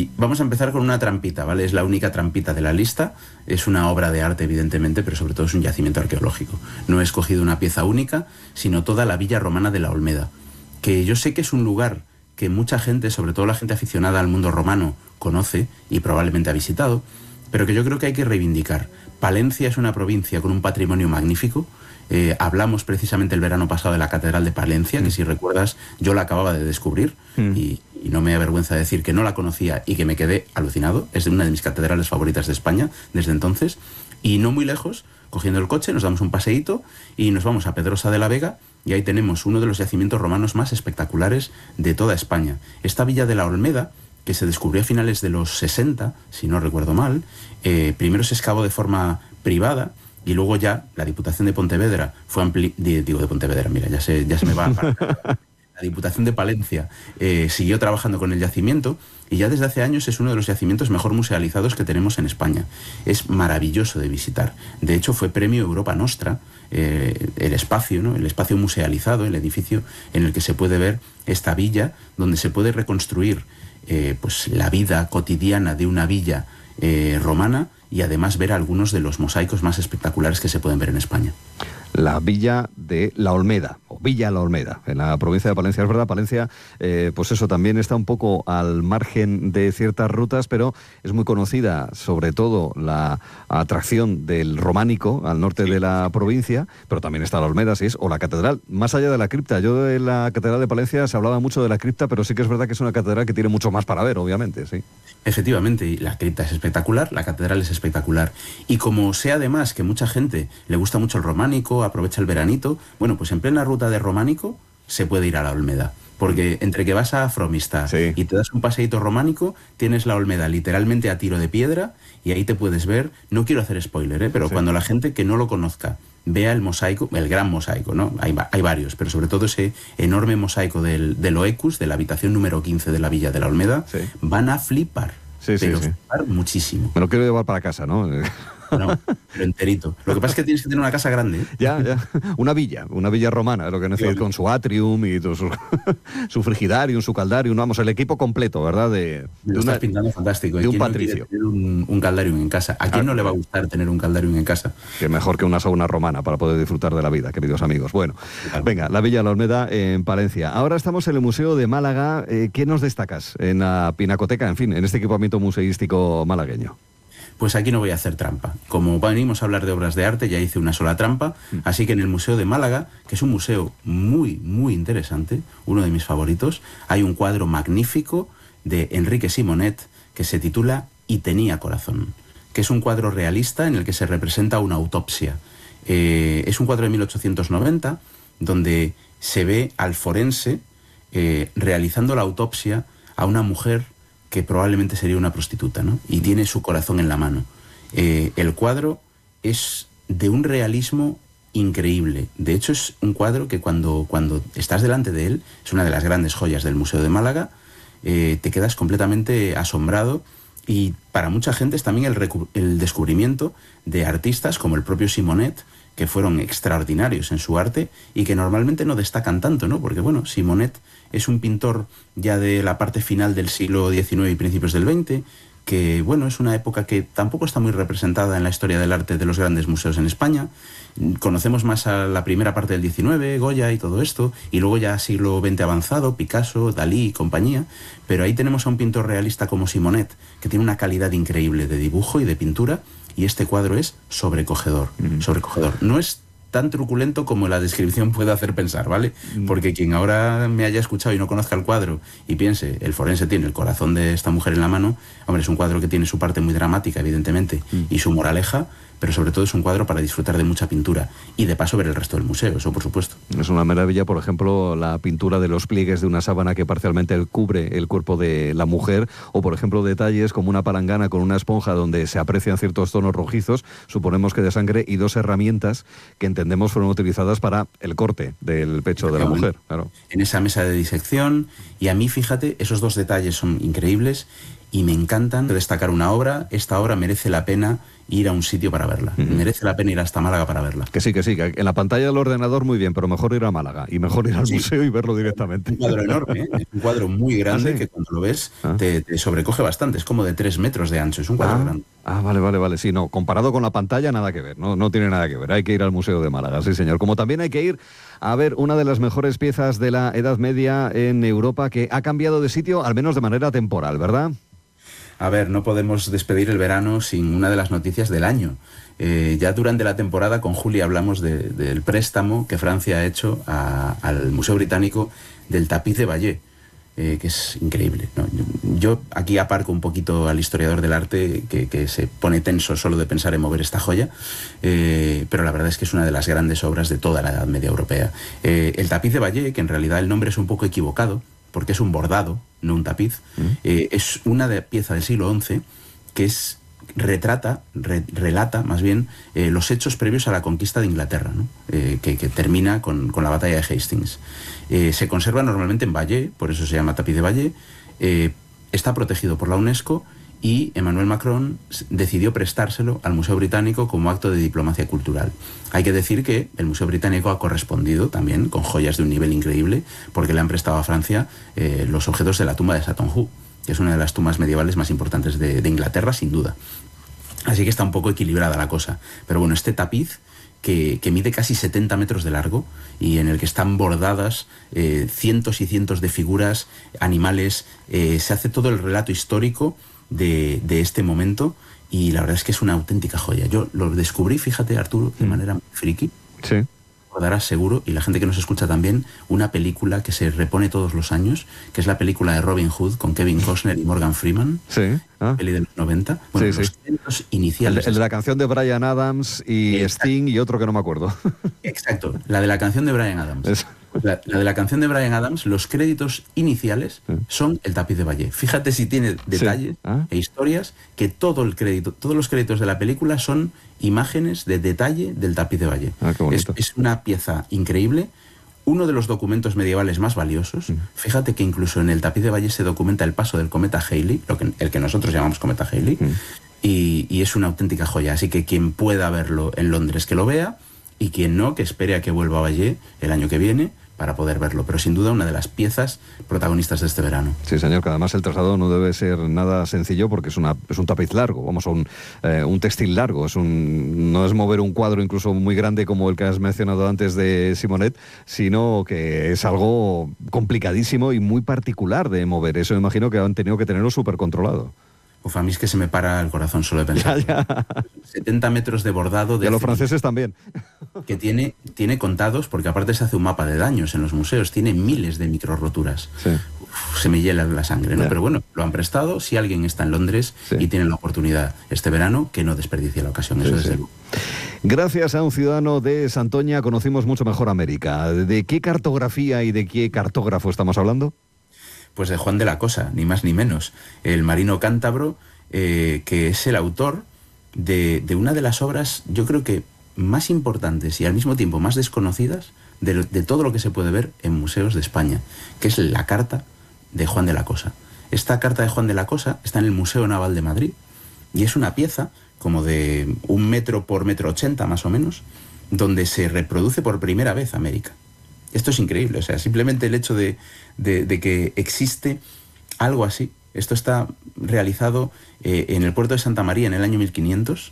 Y vamos a empezar con una trampita, ¿vale? Es la única trampita de la lista. Es una obra de arte, evidentemente, pero sobre todo es un yacimiento arqueológico. No he escogido una pieza única, sino toda la villa romana de la Olmeda, que yo sé que es un lugar que mucha gente, sobre todo la gente aficionada al mundo romano, conoce y probablemente ha visitado, pero que yo creo que hay que reivindicar. Palencia es una provincia con un patrimonio magnífico. Hablamos precisamente el verano pasado de la Catedral de Palencia, que si recuerdas yo la acababa de descubrir y no me avergüenza decir que no la conocía y que me quedé alucinado. Es una de mis catedrales favoritas de España desde entonces. Y no muy lejos, cogiendo el coche, nos damos un paseíto y nos vamos a Pedrosa de la Vega, y ahí tenemos uno de los yacimientos romanos más espectaculares de toda España. Esta villa de la Olmeda, que se descubrió a finales de los 60, si no recuerdo mal, primero se excavó de forma privada, y luego ya la Diputación de Pontevedra de Pontevedra, mira, ya se me va a la Diputación de Palencia siguió trabajando con el yacimiento, y ya desde hace años es uno de los yacimientos mejor musealizados que tenemos en España. Es maravilloso de visitar. De hecho, fue premio Europa Nostra, el espacio, ¿no? El espacio musealizado, el edificio en el que se puede ver esta villa, donde se puede reconstruir pues la vida cotidiana de una villa romana, y además ver algunos de los mosaicos más espectaculares que se pueden ver en España. La villa de la Olmeda, o Villa La Olmeda, en la provincia de Palencia. Es verdad, Palencia, pues eso, también está un poco al margen de ciertas rutas, pero es muy conocida, sobre todo, la atracción del románico al norte de la provincia, pero también está la Olmeda, sí es, o la catedral, más allá de la cripta. Yo de la catedral de Palencia se hablaba mucho de la cripta, pero sí que es verdad que es una catedral que tiene mucho más para ver, obviamente, sí. Efectivamente, y la cripta es espectacular, la catedral es espectacular. Y como sé además que mucha gente le gusta mucho el románico, aprovecha el veranito, bueno, pues en plena ruta de románico se puede ir a la Olmeda. Porque entre que vas a Fromista y te das un paseíto románico, tienes la Olmeda literalmente a tiro de piedra, y ahí te puedes ver, no quiero hacer spoiler, pero cuando la gente que no lo conozca vea el mosaico, el gran mosaico, ¿no? Hay varios, pero sobre todo ese enorme mosaico del Oecus, de la habitación número 15 de la Villa de la Olmeda, van a flipar, flipar muchísimo. Me lo quiero llevar para casa, ¿no? No, pero enterito. Lo que pasa es que tienes que tener una casa grande, ¿eh? Ya. Una villa romana, es lo que necesitas, con su atrium y su frigidarium, su caldarium, vamos, el equipo completo, ¿verdad? Lo estás pintando fantástico. De un patricio. No tener un caldarium en casa? ¿A quién no le va a gustar tener un caldarium en casa? Que mejor que una sauna romana para poder disfrutar de la vida, queridos amigos. Bueno, venga, la Villa La Olmeda en Palencia. Ahora estamos en el Museo de Málaga. ¿Qué nos destacas en la Pinacoteca, en fin, en este equipamiento museístico malagueño? Pues aquí no voy a hacer trampa. Como venimos a hablar de obras de arte, ya hice una sola trampa, así que en el Museo de Málaga, que es un museo muy, muy interesante, uno de mis favoritos, hay un cuadro magnífico de Enrique Simonet que se titula Y tenía corazón, que es un cuadro realista en el que se representa una autopsia. Es un cuadro de 1890, donde se ve al forense realizando la autopsia a una mujer que probablemente sería una prostituta, ¿no? Y tiene su corazón en la mano. El cuadro es de un realismo increíble. De hecho, es un cuadro que cuando estás delante de él, es una de las grandes joyas del Museo de Málaga, te quedas completamente asombrado, y para mucha gente es también el descubrimiento de artistas como el propio Simonet, que fueron extraordinarios en su arte y que normalmente no destacan tanto, ¿no? Porque, bueno, Simonet es un pintor ya de la parte final del siglo XIX y principios del XX, que, bueno, es una época que tampoco está muy representada en la historia del arte de los grandes museos en España. Conocemos más a la primera parte del XIX, Goya y todo esto, y luego ya siglo XX avanzado, Picasso, Dalí y compañía, pero ahí tenemos a un pintor realista como Simonet, que tiene una calidad increíble de dibujo y de pintura, y este cuadro es sobrecogedor, sobrecogedor. No es tan truculento como la descripción puede hacer pensar, ¿vale? Porque quien ahora me haya escuchado y no conozca el cuadro y piense, el forense tiene el corazón de esta mujer en la mano, hombre, es un cuadro que tiene su parte muy dramática, evidentemente, y su moraleja, pero sobre todo es un cuadro para disfrutar de mucha pintura y de paso ver el resto del museo, eso por supuesto. Es una maravilla, por ejemplo, la pintura de los pliegues de una sábana que parcialmente cubre el cuerpo de la mujer, o por ejemplo detalles como una palangana con una esponja donde se aprecian ciertos tonos rojizos, suponemos que de sangre, y dos herramientas que entendemos fueron utilizadas para el corte del pecho de la mujer. Claro. En esa mesa de disección, y a mí, fíjate, esos dos detalles son increíbles. y me encantan. Destacar una obra, esta obra merece la pena ir a un sitio para verla. Merece la pena ir hasta Málaga para verla. Que sí, que en la pantalla del ordenador muy bien, pero mejor ir a Málaga y mejor ir al museo y verlo directamente. Un cuadro enorme, ¿eh? Es un cuadro muy grande. ¿Ah, sí? Que cuando lo ves te sobrecoge bastante, es como de 3 metros de ancho, es un cuadro grande. Vale, sí, no, comparado con la pantalla nada que ver, no tiene nada que ver, hay que ir al Museo de Málaga, sí señor, como también hay que ir a ver una de las mejores piezas de la Edad Media en Europa que ha cambiado de sitio, al menos de manera temporal, ¿verdad? A ver, no podemos despedir el verano sin una de las noticias del año. Ya durante la temporada con Juli hablamos del préstamo que Francia ha hecho al Museo Británico del tapiz de Vallée, que es increíble, ¿no? Yo aquí aparco un poquito al historiador del arte que se pone tenso solo de pensar en mover esta joya, pero la verdad es que es una de las grandes obras de toda la Edad Media europea. El tapiz de Vallée, que en realidad el nombre es un poco equivocado, porque es un bordado, no un tapiz, es una pieza del siglo XI que relata más bien los hechos previos a la conquista de Inglaterra, ¿no? Que termina con la batalla de Hastings. Se conserva normalmente en Vallée, por eso se llama tapiz de Vallée, está protegido por la UNESCO y Emmanuel Macron decidió prestárselo al Museo Británico como acto de diplomacia cultural. Hay que decir que el Museo Británico ha correspondido también con joyas de un nivel increíble, porque le han prestado a Francia los objetos de la tumba de Satonju, que es una de las tumbas medievales más importantes de Inglaterra, sin duda. Así que está un poco equilibrada la cosa. Pero bueno, este tapiz, que mide casi 70 metros de largo y en el que están bordadas cientos y cientos de figuras, animales, se hace todo el relato histórico de este momento, y la verdad es que es una auténtica joya. Yo lo descubrí, fíjate, Arturo, de manera muy friki. Sí. Recordarás seguro, y la gente que nos escucha también, una película que se repone todos los años, que es la película de Robin Hood con Kevin Costner y Morgan Freeman. Sí. Peli de los 90. Bueno, sí, los créditos iniciales. El de la canción de Bryan Adams y Sting y otro que no me acuerdo. Exacto, la de la canción de Bryan Adams. La de la canción de Bryan Adams, los créditos iniciales son el tapiz de Vallée. Fíjate si tiene detalles e historias, que todos los créditos de la película son imágenes de detalle del tapiz de Vallée. Es una pieza increíble, uno de los documentos medievales más valiosos. Fíjate que incluso en el tapiz de Vallée se documenta el paso del cometa Halley, el que nosotros llamamos cometa Halley, y es una auténtica joya. Así que quien pueda verlo en Londres, que lo vea, y quien no, que espere a que vuelva a Vallée el año que viene para poder verlo, pero sin duda una de las piezas protagonistas de este verano. Sí, señor, que además el traslado no debe ser nada sencillo porque es un tapiz largo, un textil largo, no es mover un cuadro incluso muy grande como el que has mencionado antes de Simonet, sino que es algo complicadísimo y muy particular de mover. Eso me imagino que han tenido que tenerlo súper controlado. A mí es que se me para el corazón solo de pensar. Ya. 70 metros de bordado. Y a los franceses también. Que tiene contados, porque aparte se hace un mapa de daños en los museos, tiene miles de micro roturas. Sí. Se me hiela la sangre, ¿no? Ya. Pero bueno, lo han prestado. Si alguien está en Londres y tiene la oportunidad este verano, que no desperdicie la ocasión, eso desde luego. Gracias a un ciudadano de Santoña conocimos mucho mejor América. ¿De qué cartografía y de qué cartógrafo estamos hablando? Pues de Juan de la Cosa, ni más ni menos, el marino cántabro, que es el autor de una de las obras, yo creo que más importantes y al mismo tiempo más desconocidas de todo lo que se puede ver en museos de España, que es la carta de Juan de la Cosa. Esta carta de Juan de la Cosa está en el Museo Naval de Madrid y es una pieza como de 1 metro por 1,80 m más o menos, donde se reproduce por primera vez América. Esto es increíble, o sea, simplemente el hecho de que existe algo así. Esto está realizado en el puerto de Santa María en el año 1500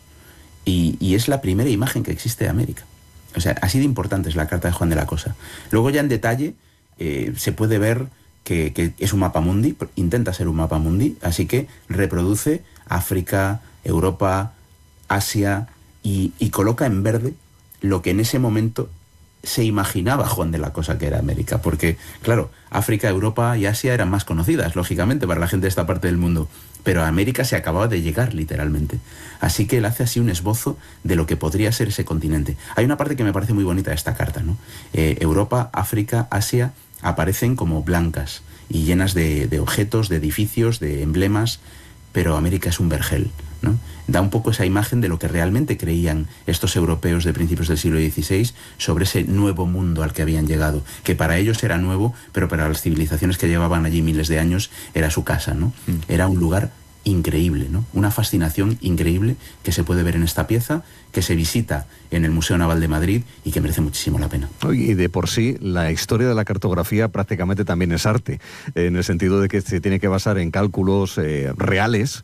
y es la primera imagen que existe de América. O sea, así de importante es la carta de Juan de la Cosa. Luego ya en detalle se puede ver que es un mapa mundi, intenta ser un mapa mundi, así que reproduce África, Europa, Asia y coloca en verde lo que en ese momento se imaginaba Juan de la Cosa que era América, porque, claro, África, Europa y Asia eran más conocidas, lógicamente, para la gente de esta parte del mundo, pero a América se acababa de llegar, literalmente. Así que él hace así un esbozo de lo que podría ser ese continente. Hay una parte que me parece muy bonita de esta carta, ¿no? Europa, África, Asia aparecen como blancas y llenas de objetos, de edificios, de emblemas, pero América es un vergel, ¿no? Da un poco esa imagen de lo que realmente creían estos europeos de principios del siglo XVI sobre ese nuevo mundo al que habían llegado, que para ellos era nuevo, pero para las civilizaciones que llevaban allí miles de años era su casa, ¿no? Era un lugar increíble, ¿no? Una fascinación increíble que se puede ver en esta pieza, que se visita en el Museo Naval de Madrid y que merece muchísimo la pena. Y de por sí, la historia de la cartografía prácticamente también es arte, en el sentido de que se tiene que basar en cálculos reales